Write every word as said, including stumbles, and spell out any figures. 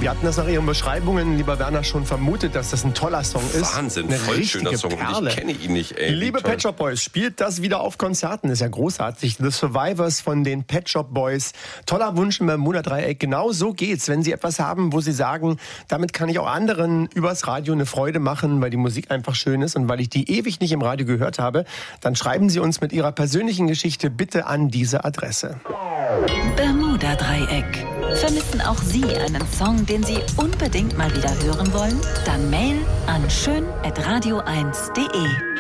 Wir hatten das nach Ihren Beschreibungen, lieber Werner, schon vermutet, dass das ein toller Song ist. Wahnsinn, Eine voll schöner Song. Perle. Ich kenne ihn nicht, ey. Liebe Pet Shop Boys, spielt das wieder auf Konzerten. Ist ja großartig. The Survivors von den Pet Shop Boys. Toller Wunsch im Bermuda-Dreieck. Genau so geht's. Wenn Sie etwas haben, wo Sie sagen, damit kann ich auch anderen übers Radio eine Freude machen, weil die Musik einfach schön ist und weil ich die ewig nicht im Radio gehört habe, dann schreiben Sie uns mit Ihrer persönlichen Geschichte bitte an diese Adresse. Bermuda-Dreieck. Vermissen auch Sie einen Song, den Sie unbedingt mal wieder hören wollen? Dann mail an schön at radio eins punkt de.